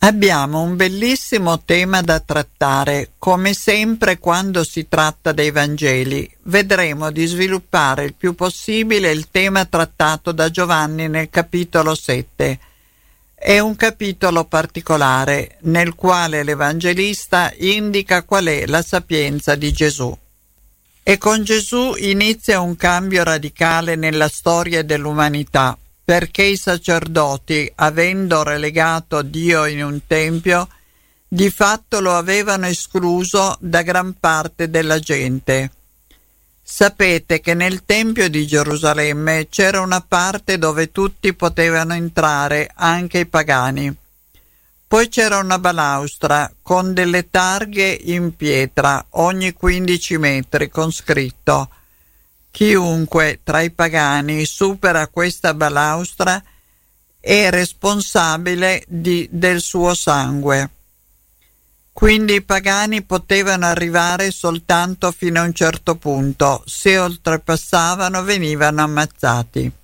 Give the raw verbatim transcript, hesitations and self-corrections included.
Abbiamo un bellissimo tema da trattare. Come sempre quando si tratta dei Vangeli, vedremo di sviluppare il più possibile il tema trattato da Giovanni nel capitolo sette. È un capitolo particolare nel quale l'Evangelista indica qual è la sapienza di Gesù. E con Gesù inizia un cambio radicale nella storia dell'umanità, perché i sacerdoti, avendo relegato Dio in un tempio, di fatto lo avevano escluso da gran parte della gente. Sapete che nel Tempio di Gerusalemme c'era una parte dove tutti potevano entrare, anche i pagani. Poi c'era una balaustra con delle targhe in pietra ogni quindici metri con scritto: chiunque tra i pagani supera questa balaustra è responsabile di, del suo sangue. Quindi i pagani potevano arrivare soltanto fino a un certo punto, se oltrepassavano venivano ammazzati.